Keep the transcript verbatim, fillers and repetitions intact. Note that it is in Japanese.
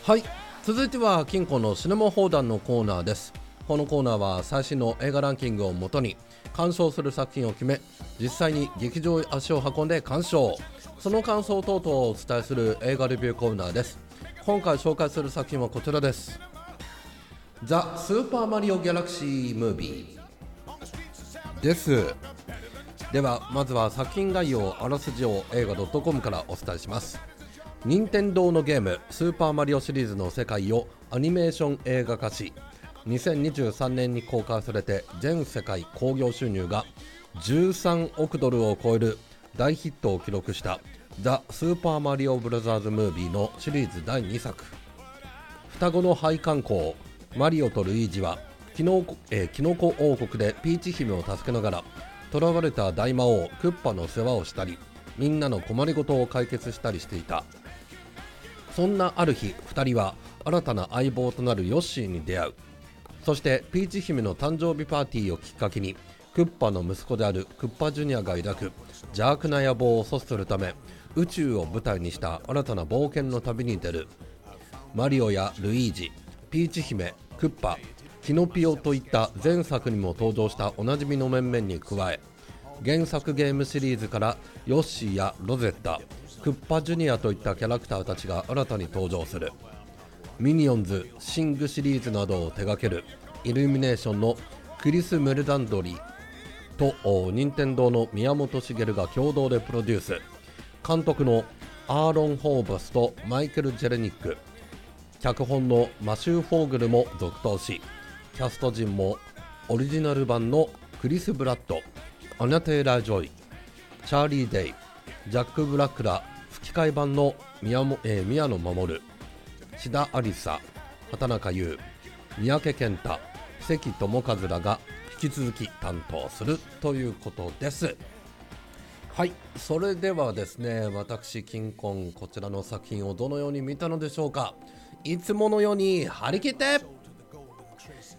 はい、続いては金庫のシネマ放談のコーナーです。このコーナーは最新の映画ランキングをもとに鑑賞する作品を決め、実際に劇場へ足を運んで鑑賞、その感想等々をお伝えする映画レビューコーナーです。今回紹介する作品はこちらです。ザ・スーパーマリオギャラクシームービーです。ではまずは作品概要、あらすじを映画 .com からお伝えします。任天堂のゲームスーパーマリオシリーズの世界をアニメーション映画化し、にせんにじゅうさんねんに公開されて全世界興行収入がじゅうさんおくドルを超える大ヒットを記録したザ・スーパーマリオブラザーズムービーのシリーズだいにさく。双子の配管工マリオとルイージはキノコ、えー、キノコ王国でピーチ姫を助けながら囚われた大魔王クッパの世話をしたり、みんなの困りごとを解決したりしていた。そんなある日、ふたりは新たな相棒となるヨッシーに出会う。そしてピーチ姫の誕生日パーティーをきっかけに、クッパの息子であるクッパジュニアが抱く邪悪な野望を阻止するため、宇宙を舞台にした新たな冒険の旅に出る。マリオやルイージ、ピーチ姫、クッパ、キノピオといった前作にも登場したおなじみの面々に加え、原作ゲームシリーズからヨッシーやロゼッタ、クッパジュニアといったキャラクターたちが新たに登場する。ミニオンズ、シングシリーズなどを手掛けるイルミネーションのクリス・メルダンドリと任天堂の宮本茂が共同でプロデュース。監督のアーロン・ホーバスとマイケル・ジェレニック、脚本のマシュー・フォーグルも続投し、キャスト陣もオリジナル版のクリス・ブラッド、アナテーラ・ジョイ、チャーリー・デイ、ジャック・ブラックら吹き替え版の 宮, も、えー、宮野真守、志田有沙、畑中優、三宅健太、関智一らが引き続き担当するということです。はい、それではですね、私金婚こちらの作品をどのように見たのでしょうか。いつものように張り切って